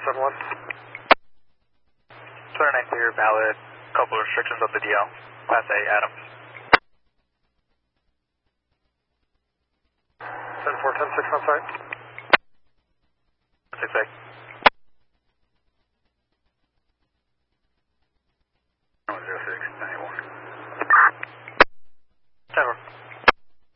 171. 29 clear, valid, couple restrictions of the DL. Class A, Adam. 10-4, 10-6 on site. 6A.